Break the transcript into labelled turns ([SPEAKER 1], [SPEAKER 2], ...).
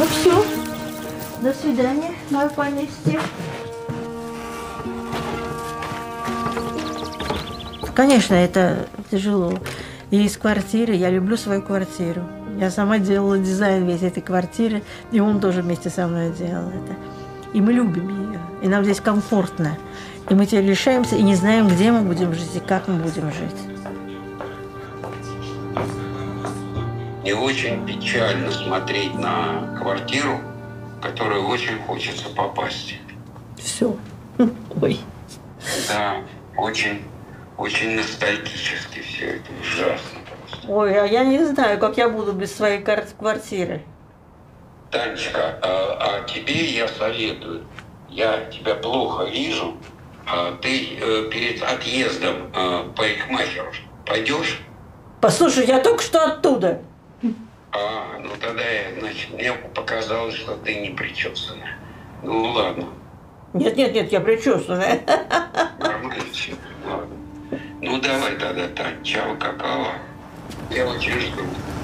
[SPEAKER 1] Ну все, до свидания, мое поместье. Конечно, это тяжело. И из квартиры, я люблю свою квартиру. Я сама делала дизайн весь этой квартиры, и он тоже вместе со мной делал это. И мы любим ее, и нам здесь комфортно. И мы теперь лишаемся и не знаем, где мы будем жить и как мы будем жить.
[SPEAKER 2] Мне очень печально смотреть на квартиру, в которую очень хочется попасть.
[SPEAKER 1] Все. Ой.
[SPEAKER 2] Да, очень ностальгически все это, ужасно просто.
[SPEAKER 1] Ой, а я не знаю, как я буду без своей квартиры.
[SPEAKER 2] Танечка, а тебе я советую. Я тебя плохо вижу. Ты перед отъездом в парикмахеру пойдешь?
[SPEAKER 1] Послушай, я только что оттуда.
[SPEAKER 2] Ну тогда, значит, мне показалось, что ты не причесанная. Ну ладно.
[SPEAKER 1] Нет, я причесанная.
[SPEAKER 2] Нормально все. Ладно. Ну давай тогда, Тань, чао, какао. Я очень жду.